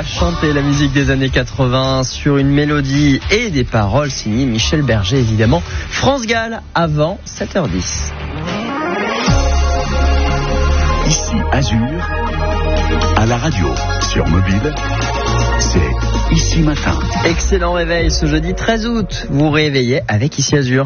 va chanter la musique des années 80 sur une mélodie et des paroles signées Michel Berger, évidemment. France Gall, avant 7h10. Ici Azur, à la radio, sur mobile, c'est Ici Matin. Excellent réveil ce jeudi 13 août. Vous réveillez avec Ici Azur.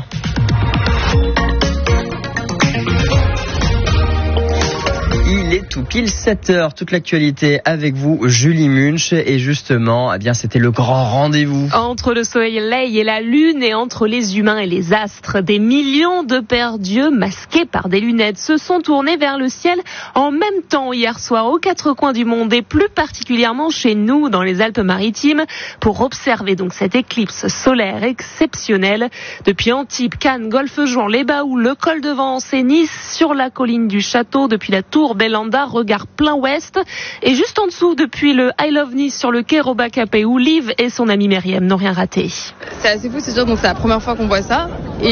Il est tout pile 7h, toute l'actualité avec vous, Julie Munch. Et justement, eh bien, c'était le grand rendez-vous. Entre le soleil et la lune et entre les humains et les astres, des millions de pères dieux masqués par des lunettes se sont tournés vers le ciel en même temps hier soir aux quatre coins du monde et plus particulièrement chez nous dans les Alpes-Maritimes pour observer donc cette éclipse solaire exceptionnelle. Depuis Antibes, Cannes, Golfe-Juan, les Baous, le col de Vence et Nice, sur la colline du château, depuis la tour Bellanda, regard plein ouest. Et juste en dessous, depuis le I Love Nice sur le quai Robacapé, où Liv et son amie Myriam n'ont rien raté. C'est assez fou, c'est sûr, donc c'est la première fois qu'on voit ça.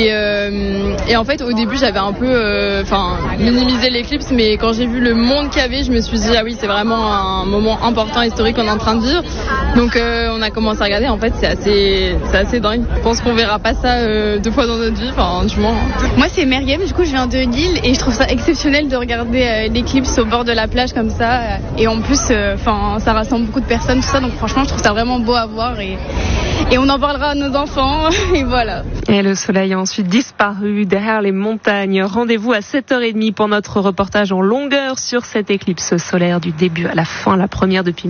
Et en fait, au début, j'avais un peu minimisé l'éclipse, mais quand j'ai vu le monde qu'il y avait, je me suis dit, ah oui, c'est vraiment un moment important, historique qu'on est en train de vivre. Donc on a commencé à regarder, en fait, c'est assez dingue. Je pense qu'on verra pas ça 2 fois dans notre vie, enfin, du moins. Moi, c'est Myriam, du coup, je viens de Lille et je trouve ça exceptionnel de regarder l'éclipse au bord de la plage comme ça. Et en plus, ça rassemble beaucoup de personnes, tout ça, donc franchement, je trouve ça vraiment beau à voir et on en parlera à nos enfants, et voilà. Et le soleil a ensuite disparu derrière les montagnes. Rendez-vous à 7h30 pour notre reportage en longueur sur cette éclipse solaire du début à la fin, la première depuis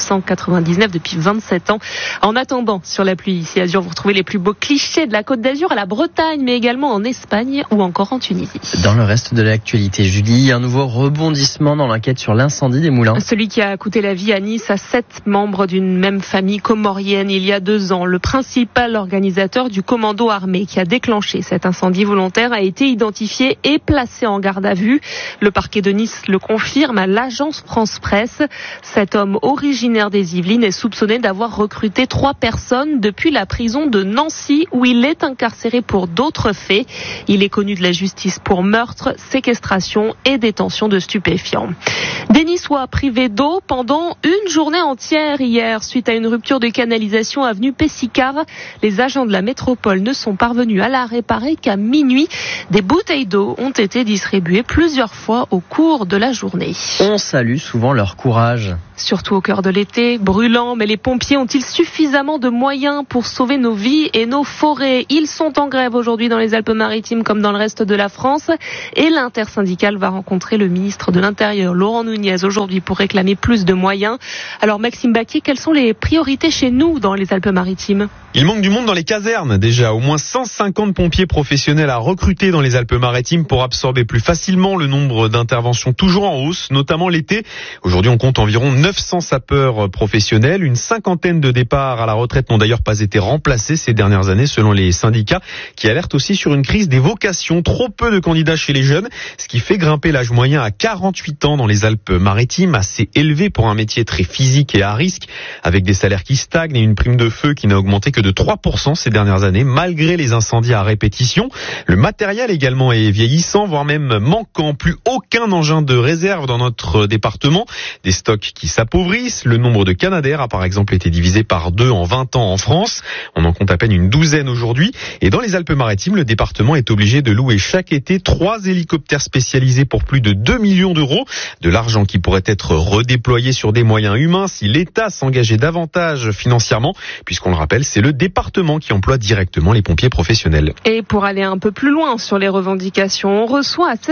1999, depuis 27 ans. En attendant, sur la pluie ici Azur, vous retrouvez les plus beaux clichés de la Côte d'Azur à la Bretagne, mais également en Espagne ou encore en Tunisie. Dans le reste de l'actualité, Julie, un nouveau rebondissement dans l'enquête sur l'incendie des moulins. Celui qui a coûté la vie à Nice à 7 membres d'une même famille comorienne il y a 2 ans. Le principal organisateur du commando armé qui a déclenché cet incendie volontaire a été identifié et placé en garde à vue. Le parquet de Nice le confirme à l'agence France Presse. Cet homme originaire des Yvelines est soupçonné d'avoir recruté 3 personnes depuis la prison de Nancy où il est incarcéré pour d'autres faits. Il est connu de la justice pour meurtre, séquestration et détention de stupéfiants. Des Niçois privés d'eau pendant une journée entière hier suite à une rupture de canalisation avenue Pessicard. Les agents de la métropole ne sont parvenus à la réparer qu'à minuit. Des bouteilles d'eau ont été distribuées plusieurs fois au cours de la journée. On salue souvent leur courage. Surtout au cœur de l'été, brûlant, mais les pompiers ont-ils suffisamment de moyens pour sauver nos vies et nos forêts? Ils sont en grève aujourd'hui dans les Alpes-Maritimes comme dans le reste de la France et l'intersyndicale va rencontrer le ministre de l'Intérieur, Laurent Nunez, aujourd'hui pour réclamer plus de moyens. Alors Maxime Baquier, quelles sont les priorités chez nous dans les Alpes-Maritimes? Il manque du monde dans les casernes déjà. Au moins 150 pompiers professionnels à recruter dans les Alpes-Maritimes pour absorber plus facilement le nombre d'interventions toujours en hausse, notamment l'été. Aujourd'hui, on compte environ 900 sapeurs professionnels. Une cinquantaine de départs à la retraite n'ont d'ailleurs pas été remplacés ces dernières années selon les syndicats qui alertent aussi sur une crise des vocations. Trop peu de candidats chez les jeunes, ce qui fait grimper l'âge moyen à 48 ans dans les Alpes-Maritimes, assez élevé pour un métier très physique et à risque, avec des salaires qui stagnent et une prime de feu qui n'a augmenté que de 3% ces dernières années, malgré les incendies à répétition. Le matériel également est vieillissant, voire même manquant. Plus aucun engin de réserve dans notre département. Des stocks qui s'appauvrissent. Le nombre de Canadair a par exemple été divisé par 2 en 20 ans en France. On en compte à peine une douzaine aujourd'hui. Et dans les Alpes-Maritimes, le département est obligé de louer chaque été 3 hélicoptères spécialisés pour plus de 2 millions d'euros. De l'argent qui pourrait être redéployé sur des moyens humains si l'État s'engageait davantage financièrement, puisqu'on le rappelle, c'est le département qui emploie directement les pompiers professionnels. Et pour aller un peu plus loin sur les revendications, on reçoit à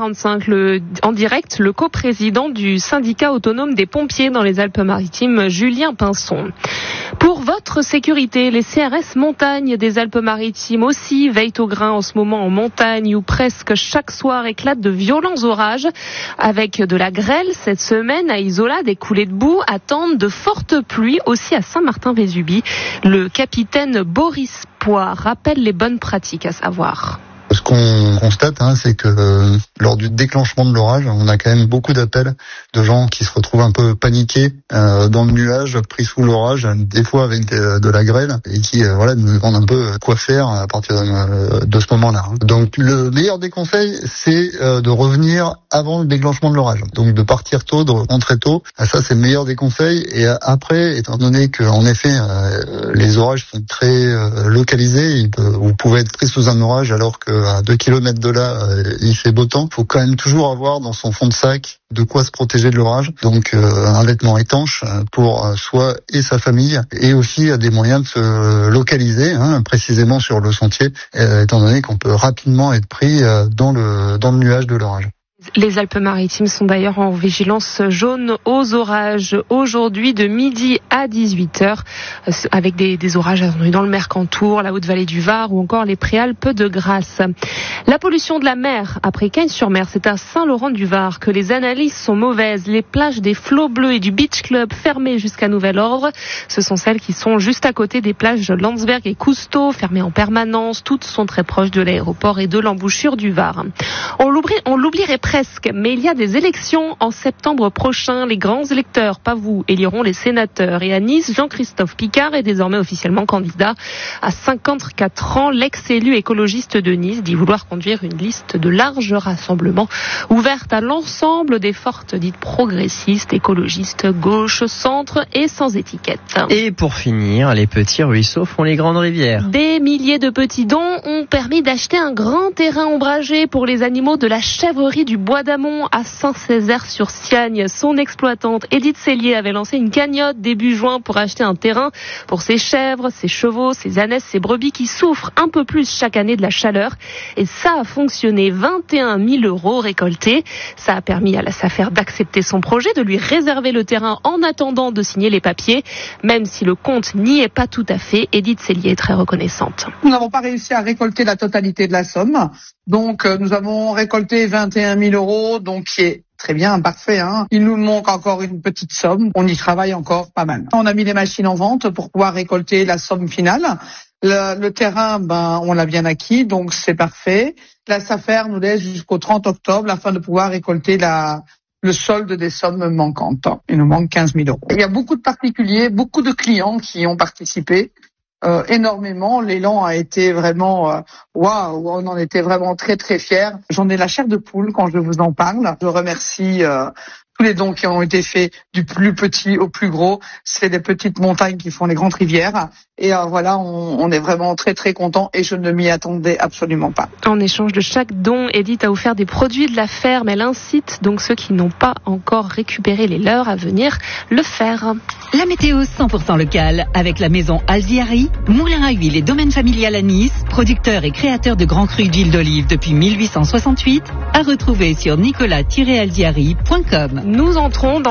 7h45 en direct le coprésident du syndicat autonome des pompiers dans les Alpes-Maritimes, Julien Pinson. Pour votre sécurité, les CRS Montagne des Alpes-Maritimes aussi veillent au grain en ce moment en montagne où presque chaque soir éclatent de violents orages. Avec de la grêle cette semaine à Isola, des coulées de boue attendent de fortes pluies aussi à Saint-Martin-Vésubie. Le capitaine Boris Poix rappelle les bonnes pratiques à savoir. Ce Ce qu'on constate, c'est que lors du déclenchement de l'orage, on a quand même beaucoup d'appels de gens qui se retrouvent un peu paniqués dans le nuage, pris sous l'orage, des fois avec de la grêle, et qui nous demandent un peu quoi faire à partir de ce moment-là. Donc le meilleur des conseils, c'est de revenir avant le déclenchement de l'orage. Donc de partir tôt, de rentrer tôt. Ça, c'est le meilleur des conseils. Et après, étant donné que en effet les orages sont très localisés, vous pouvez être pris sous un orage alors qu'à 2 km de là, il fait beau temps. Il faut quand même toujours avoir dans son fond de sac de quoi se protéger de l'orage. Donc un vêtement étanche pour soi et sa famille, et aussi des moyens de se localiser précisément sur le sentier, étant donné qu'on peut rapidement être pris dans le nuage de l'orage. Les Alpes-Maritimes sont d'ailleurs en vigilance jaune aux orages aujourd'hui de midi à 18h avec des orages attendus dans le Mercantour, la Haute-Vallée du Var ou encore les Préalpes de Grasse. La pollution de la mer après Cagnes-sur-Mer, c'est à Saint-Laurent-du-Var que les analyses sont mauvaises. Les plages des Flots Bleus et du Beach Club fermées jusqu'à nouvel ordre. Ce sont celles qui sont juste à côté des plages de Landsberg et Cousteau, fermées en permanence. Toutes sont très proches de l'aéroport et de l'embouchure du Var. On l'oublierait presque, mais il y a des élections en septembre prochain. Les grands électeurs, pas vous, éliront les sénateurs. Et à Nice, Jean-Christophe Picard est désormais officiellement candidat. À 54 ans, l'ex-élu écologiste de Nice dit vouloir conduire une liste de larges rassemblements ouverte à l'ensemble des forces dites progressistes, écologistes, gauche, centre et sans étiquette. Et pour finir, les petits ruisseaux font les grandes rivières. Des milliers de petits dons ont permis d'acheter un grand terrain ombragé pour les animaux de la chèvrerie du Bois d'Amont à Saint-Césaire-sur-Siagne. Son exploitante Edith Cellier avait lancé une cagnotte début juin pour acheter un terrain pour ses chèvres, ses chevaux, ses ânesses, ses brebis qui souffrent un peu plus chaque année de la chaleur. Et ça a fonctionné. 21 000 € récoltés. Ça a permis à la SAFER d'accepter son projet, de lui réserver le terrain en attendant de signer les papiers. Même si le compte n'y est pas tout à fait, Edith Cellier est très reconnaissante. Nous n'avons pas réussi à récolter la totalité de la somme. Donc nous avons récolté 21 000 €, donc qui est très bien, parfait. Il nous manque encore une petite somme. On y travaille encore pas mal. On a mis les machines en vente pour pouvoir récolter la somme finale. Le terrain, on l'a bien acquis, donc c'est parfait. La SAFER nous laisse jusqu'au 30 octobre afin de pouvoir récolter le solde des sommes manquantes. Il nous manque 15 000 €. Il y a beaucoup de particuliers, beaucoup de clients qui ont participé. Énormément. L'élan a été vraiment waouh, on en était vraiment très très fiers. J'en ai la chair de poule quand je vous en parle. Je remercie tous les dons qui ont été faits du plus petit au plus gros. C'est des petites montagnes qui font les grandes rivières. Et on est vraiment très très contents et je ne m'y attendais absolument pas. En échange de chaque don, Edith a offert des produits de la ferme. Elle incite donc ceux qui n'ont pas encore récupéré les leurs à venir le faire. La météo 100% locale avec la maison Alziari, moulin à huile et domaine familial à Nice, producteur et créateur de grands crus d'huile d'olive depuis 1868, à retrouver sur nicolas-alziari.com. Nous entrons dans